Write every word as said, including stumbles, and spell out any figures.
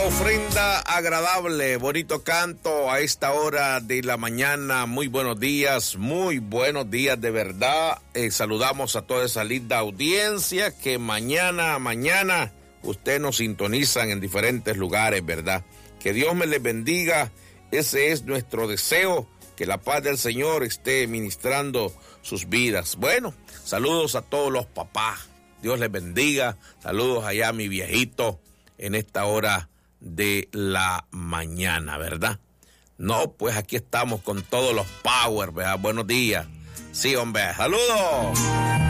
Ofrenda agradable, bonito canto a esta hora de la mañana. Muy buenos días, muy buenos días de verdad. Eh, saludamos a toda esa linda audiencia que mañana, mañana, ustedes nos sintonizan en diferentes lugares, ¿verdad? Que Dios me les bendiga, ese es nuestro deseo, que la paz del Señor esté ministrando sus vidas. Bueno, saludos a todos los papás, Dios les bendiga, saludos allá a mi viejito en esta hora de la mañana, ¿verdad? No, pues aquí estamos con todos los power, ¿verdad? Buenos días. Sí, hombre, saludos.